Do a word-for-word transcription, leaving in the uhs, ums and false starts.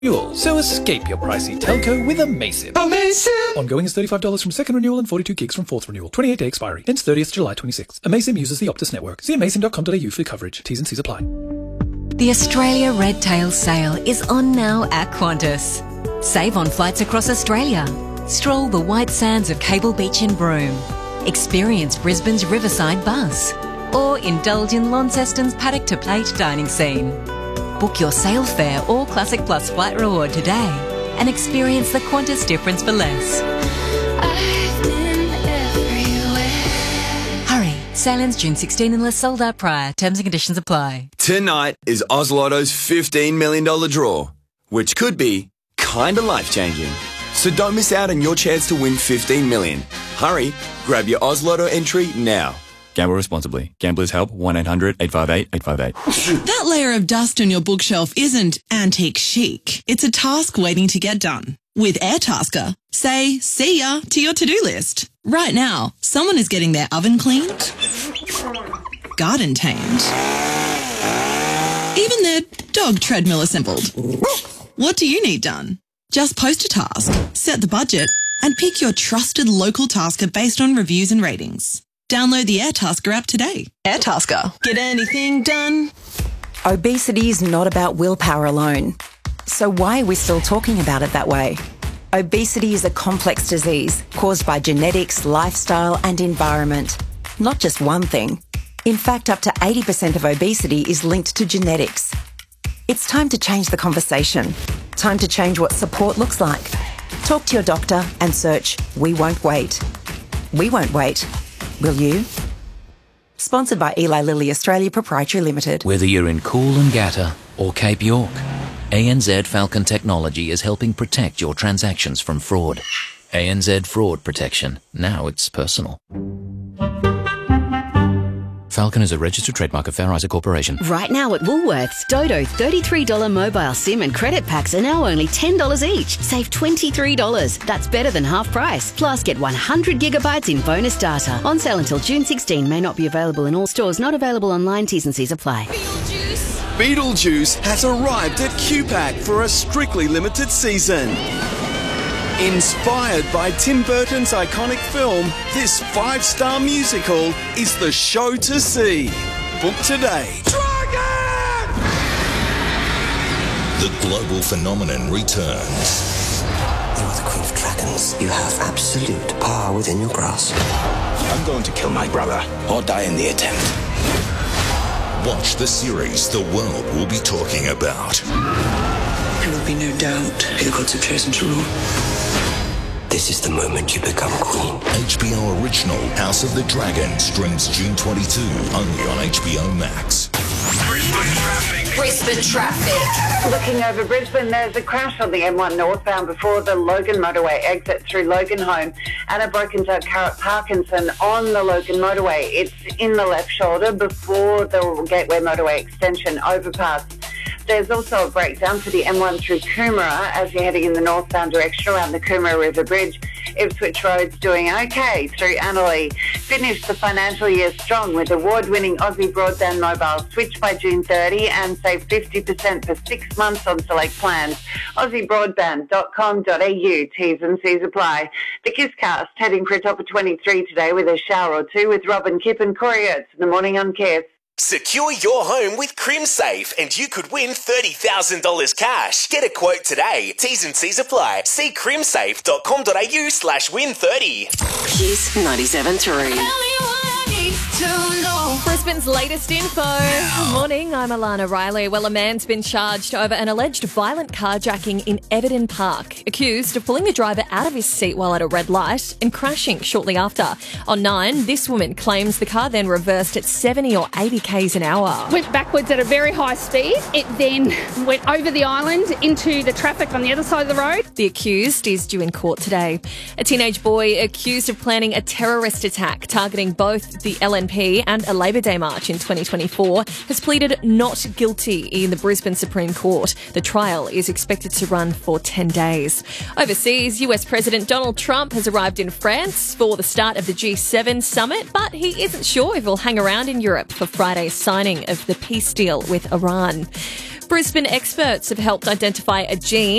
renewal. So escape your pricey telco with Amaysim. Amaysim! Ongoing is thirty-five dollars from second renewal and forty-two gigs from fourth renewal. twenty-eight day expiry. Ends thirtieth July twenty-sixth. Amaysim uses the Optus network. See amaysim dot com dot a u for coverage. T's and C's apply. The Australia Red Tail sale is on now at Qantas. Save on flights across Australia. Stroll the white sands of Cable Beach in Broome. Experience Brisbane's riverside buzz. Or indulge in Launceston's paddock to plate dining scene. Book your sale fare or Classic Plus flight reward today and experience the Qantas difference for less. I've been everywhere. Hurry, sale ends June sixteenth unless sold out prior. Terms and conditions apply. Tonight is Oz Lotto's fifteen million dollars draw, which could be kinda life-changing. So don't miss out on your chance to win fifteen million dollars. Hurry, grab your Oz Lotto entry now. Gamble responsibly. Gamblers Help, one eight hundred eight five eight eight five eight. That layer of dust on your bookshelf isn't antique chic. It's a task waiting to get done. With Airtasker, say see ya to your to-do list. Right now, someone is getting their oven cleaned, garden tamed, even their dog treadmill assembled. What do you need done? Just post a task, set the budget, and pick your trusted local tasker based on reviews and ratings. Download the Airtasker app today. Airtasker. Get anything done. Obesity is not about willpower alone. So why are we still talking about it that way? Obesity is a complex disease caused by genetics, lifestyle and environment. Not just one thing. In fact, up to eighty percent of obesity is linked to genetics. It's time to change the conversation. Time to change what support looks like. Talk to your doctor and search We Won't Wait. We won't wait. Will you? Sponsored by Eli Lilly Australia Proprietary Limited. Whether you're in Coolangatta or Cape York, A N Z Falcon Technology is helping protect your transactions from fraud. A N Z Fraud Protection. Now it's personal. Falcon is a registered trademark of Fair Isaac Corporation. Right now at Woolworths, Dodo thirty-three dollars mobile SIM and credit packs are now only ten dollars each. Save twenty-three dollars. That's better than half price. Plus, get one hundred gigabytes in bonus data. On sale until June sixteenth. May not be available in all stores. Not available online. T's and C's apply. Beetlejuice! Beetlejuice has arrived at Q PAC for a strictly limited season. Inspired by Tim Burton's iconic film, this five-star musical is the show to see. Book today. Dragon! The global phenomenon returns. You are the Queen of Dragons. You have absolute power within your grasp. I'm going to kill my brother or die in the attempt. Watch the series the world will be talking about. There will be no doubt who the gods have chosen to rule. This is the moment you become queen. H B O original House of the Dragon streams June twenty-second only on H B O Max. Brisbane traffic. Brisbane traffic. Looking over Brisbane, there's a crash on the M one northbound before the Logan motorway exit through Logan Home and a broken down car at Parkinson on the Logan motorway. It's in the left shoulder before the Gateway motorway extension overpass. There's also a breakdown for the M one through Coomera as you're heading in the northbound direction around the Coomera River Bridge. Ipswich Road's doing okay through Annerley. Finished the financial year strong with award-winning Aussie Broadband Mobile switch by June thirtieth and save fifty percent for six months on select plans. aussie broadband dot com dot a u. T's and C's apply. The Kisscast heading for a top of twenty-three today with a shower or two with Robin Kipp and Corey Oates in the morning on Kiss. Secure your home with CrimSafe and you could win thirty thousand dollars cash. Get a quote today. T's and C's apply. See crimsafe dot com dot a u slash win thirty. Kiss ninety-seven point three. Brisbane's latest info. Good morning, I'm Alana Riley. Well, a man's been charged over an alleged violent carjacking in Everton Park, accused of pulling the driver out of his seat while at a red light and crashing shortly after. On Nine, this woman claims the car then reversed at seventy or eighty k's an hour. Went backwards at a very high speed. It then went over the island into the traffic on the other side of the road. The accused is due in court today. A teenage boy accused of planning a terrorist attack targeting both the L N P and a Labor Day march in twenty twenty-four has pleaded not guilty in the Brisbane Supreme Court. The trial is expected to run for ten days. Overseas, U S President Donald Trump has arrived in France for the start of the G seven summit, but he isn't sure if he'll hang around in Europe for Friday's signing of the peace deal with Iran. Brisbane experts have helped identify a gene